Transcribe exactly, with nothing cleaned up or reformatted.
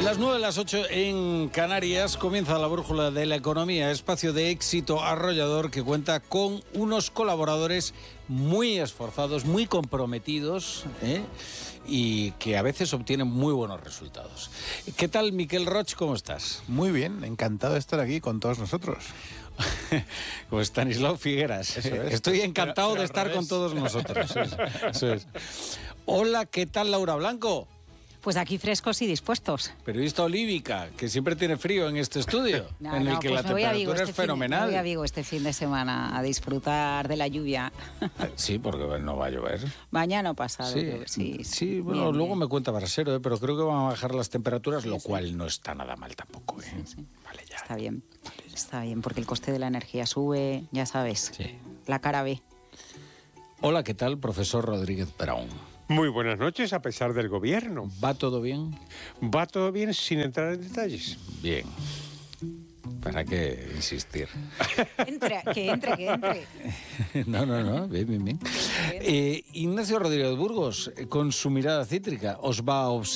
Las nueve, las ocho en Canarias, comienza la brújula de la economía, espacio de éxito arrollador que cuenta con unos colaboradores muy esforzados, muy comprometidos, ¿eh? y que a veces obtienen muy buenos resultados. ¿Qué tal, Miquel Roig? ¿Cómo estás? Muy bien, encantado de estar aquí con todos nosotros. Como Estanislao Figueras. Eso es. Estoy encantado pero, pero de estar revés. con todos nosotros. Eso es, eso es. Hola, ¿qué tal, Laura Blanco? Pues aquí frescos y dispuestos. Periodista olívica, que siempre tiene frío en este estudio, No, en el no, que pues la me voy a Vigo temperatura es este fin de- fenomenal. me voy a Vigo este fin de semana a disfrutar de la lluvia. Sí, porque no va a llover. Mañana o pasado. Sí, creo que sí, sí, bueno, Bien, luego bien. me cuenta Brasero, ¿eh? Pero creo que van a bajar las temperaturas, lo Sí, sí. cual no está nada mal tampoco. ¿eh? Sí, sí. Vale, ya. Está bien, está bien, porque el coste de la energía sube, ya sabes, Sí. la cara B. Hola, ¿qué tal, profesor Rodríguez Brown? Muy buenas noches, a pesar del gobierno. ¿Va todo bien? Va todo bien sin entrar en detalles. Bien. ¿Para qué insistir? Entre, que entre, que entre. No, no, no, bien, bien, bien. Eh, Ignacio Rodríguez Burgos, eh, con su mirada cítrica, os va a observar.